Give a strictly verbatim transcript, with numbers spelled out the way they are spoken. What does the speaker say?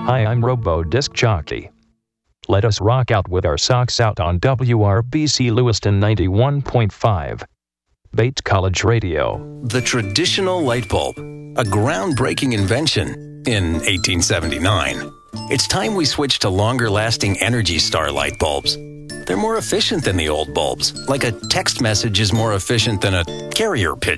Hi, I'm Robo Disc Jockey. Let us rock out with our socks out on W R B C Lewiston ninety-one point five. Bates College Radio. The traditional light bulb, a groundbreaking invention in eighteen seventy-nine. It's time we switch to longer-lasting Energy Star light bulbs. They're more efficient than the old bulbs, like a text message is more efficient than a carrier pigeon.